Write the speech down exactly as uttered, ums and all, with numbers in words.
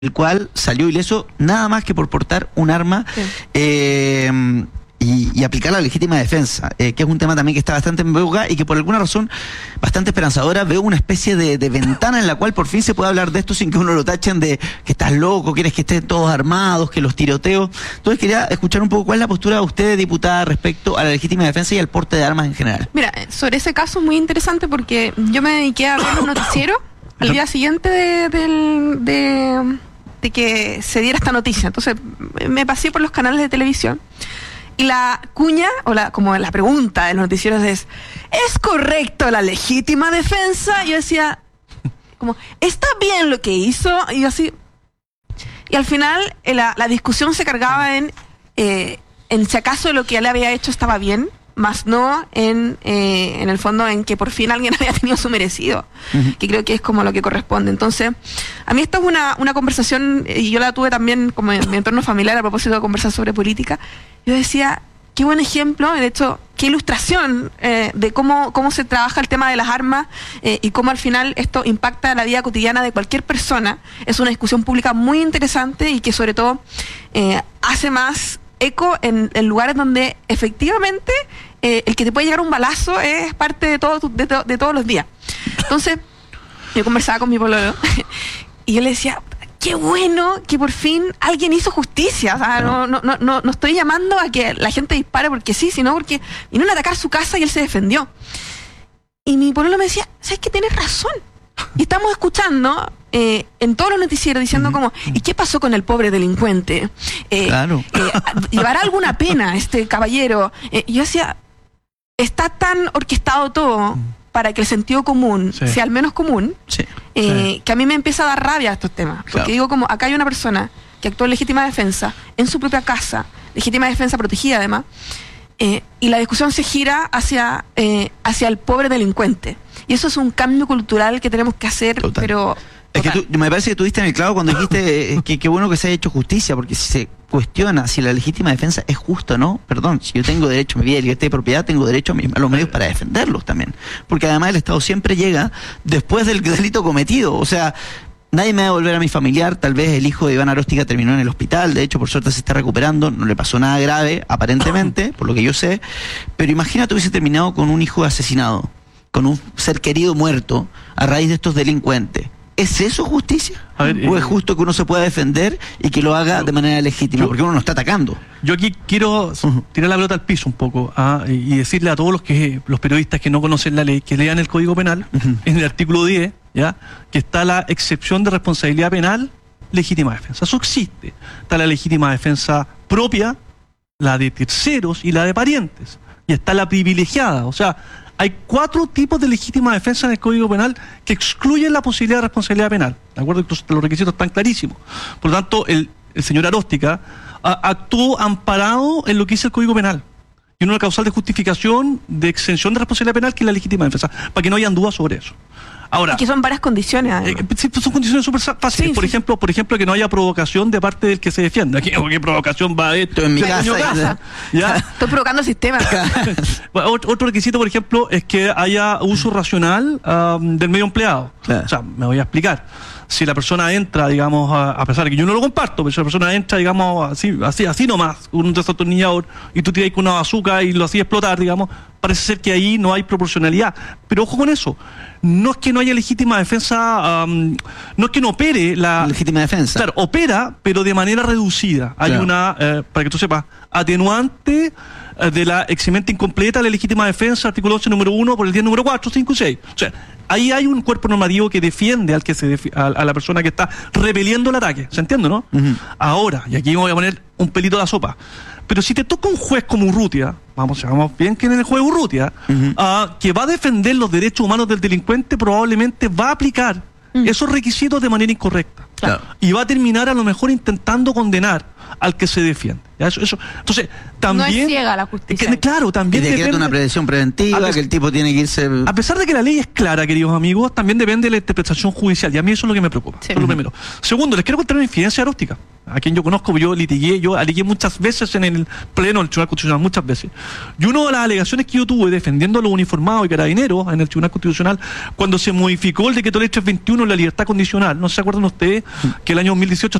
el cual salió ileso nada más que por portar un arma sí. eh, y, y aplicar la legítima defensa, eh, que es un tema también que está bastante en boga y que por alguna razón bastante esperanzadora veo una especie de, de ventana en la cual por fin se puede hablar de esto sin que uno lo tachen de que estás loco, quieres que estén todos armados, que los tiroteos. Entonces quería escuchar un poco cuál es la postura de usted, diputada, respecto a la legítima defensa y al porte de armas en general. Mira, sobre ese caso es muy interesante porque yo me dediqué a ver los noticieros al día siguiente de, de, de, de que se diera esta noticia. Entonces me pasé por los canales de televisión y la cuña, o la como la pregunta de los noticieros es ¿es correcto la legítima defensa? Y yo decía, como, ¿está bien lo que hizo? Y yo así, y al final eh, la, la discusión se cargaba en eh, en si acaso lo que él había hecho estaba bien, más no en eh, en el fondo en que por fin alguien había tenido su merecido, uh-huh. que creo que es como lo que corresponde. Entonces, a mí esto es una, una conversación, y yo la tuve también como en mi entorno familiar a propósito de conversar sobre política. Yo decía, qué buen ejemplo, de hecho, qué ilustración eh, de cómo, cómo se trabaja el tema de las armas eh, y cómo al final esto impacta la vida cotidiana de cualquier persona. Es una discusión pública muy interesante y que sobre todo eh, hace más eco en, en lugares donde efectivamente eh, el que te puede llegar un balazo es parte de, todo, de, to, de todos los días. Entonces, yo conversaba con mi pololo y yo le decía, qué bueno que por fin alguien hizo justicia. O sea, no, no, no, no, no estoy llamando a que la gente dispare porque sí, sino porque vinieron a atacar su casa y él se defendió. Y mi pololo me decía, ¿sabes qué? Tienes razón. Y estamos escuchando eh, en todos los noticieros diciendo uh-huh. como, ¿y qué pasó con el pobre delincuente? Eh, claro. eh, ¿Llevará alguna pena este caballero? Eh, yo decía, está tan orquestado todo para que el sentido común sí. sea al menos común, sí. Eh, sí. que a mí me empieza a dar rabia estos temas. Porque claro. digo, como, acá hay una persona que actuó en legítima defensa en su propia casa, legítima defensa protegida además, eh, y la discusión se gira hacia, eh, hacia el pobre delincuente. Y eso es un cambio cultural que tenemos que hacer, total. pero... Es que tú, me parece que tuviste en el clavo cuando dijiste eh, que qué bueno que se haya hecho justicia, porque si se cuestiona si la legítima defensa es justa o no, perdón, si yo tengo derecho a mi vida y libertad de propiedad, tengo derecho a, mis, a los medios para defenderlos también. Porque además el Estado siempre llega después del delito cometido. O sea, nadie me va a devolver a mi familiar. Tal vez el hijo de Iván Aróstica terminó en el hospital, de hecho por suerte se está recuperando, no le pasó nada grave, aparentemente, por lo que yo sé, pero imagínate hubiese terminado con un hijo asesinado, con un ser querido muerto a raíz de estos delincuentes. ¿Es eso justicia? A ver, ¿O eh, es justo que uno se pueda defender y que lo haga yo, de manera legítima? Yo, porque uno no está atacando. Yo aquí quiero uh-huh. tirar la pelota al piso un poco ¿ah? y decirle a todos los que los periodistas que no conocen la ley que lean el Código Penal, uh-huh. en el artículo diez, ¿ya? que está la excepción de responsabilidad penal, legítima defensa. Eso existe. Está la legítima defensa propia, la de terceros y la de parientes. Y está la privilegiada. O sea, hay cuatro tipos de legítima defensa en el Código Penal que excluyen la posibilidad de responsabilidad penal. ¿De acuerdo? Entonces, los requisitos están clarísimos. Por lo tanto, el, el señor Aróstica a, actuó amparado en lo que dice el Código Penal. Y una causal de justificación de exención de responsabilidad penal que es la legítima defensa. Para que no hayan dudas sobre eso. Ahora, y que son varias condiciones. Eh, sí, son condiciones súper fáciles. Sí, por sí. ejemplo, por ejemplo, que no haya provocación de parte del que se defienda. ¿Qué, qué provocación va a esto en mi casa? casa. ¿Ya? Estoy provocando el sistema. Otro requisito, por ejemplo, es que haya uso racional um, del medio empleado. Claro. O sea, me voy a explicar. Si la persona entra, digamos, a, a pesar de que yo no lo comparto, pero si la persona entra, digamos, así, así, así nomás, con un desatornillador, y tú tiras con una bazooka y lo hacías explotar, digamos, parece ser que ahí no hay proporcionalidad. Pero ojo con eso. No es que no haya legítima defensa, um, no es que no opere la... Legítima defensa. Claro, opera, pero de manera reducida. Hay claro. una, eh, para que tú sepas, atenuante eh, de la eximente incompleta de la legítima defensa, artículo once, número uno, por el diez, número cuatro, cinco y seis. O sea, ahí hay un cuerpo normativo que defiende al que se defi- a, a la persona que está repeliendo el ataque. ¿Se entiende, no? Uh-huh. Ahora, y aquí me voy a poner un pelito de la sopa, pero si te toca un juez como Urrutia, vamos, vamos bien que en el juez Urrutia, uh-huh. uh, que va a defender los derechos humanos del delincuente, probablemente va a aplicar uh-huh. esos requisitos de manera incorrecta. Claro. Y va a terminar a lo mejor intentando condenar al que se defiende. ¿Ya? Eso, eso. Entonces, también... No es ciega la justicia. Que, claro, también... Y decreta depende, una prevención preventiva, pesar, que el tipo tiene que irse... A pesar de que la ley es clara, queridos amigos, también depende de la interpretación judicial. Y a mí eso es lo que me preocupa. Sí. Eso es lo primero. Segundo, les quiero contar una infidencia aróstica. a quien yo conozco, yo litigué, yo aligué muchas veces en el pleno del Tribunal Constitucional, muchas veces. Y una de las alegaciones que yo tuve defendiendo a los uniformados y carabineros en el Tribunal Constitucional, cuando se modificó el decreto ley trescientos veintiuno, la libertad condicional, ¿no se acuerdan ustedes que el año dos mil dieciocho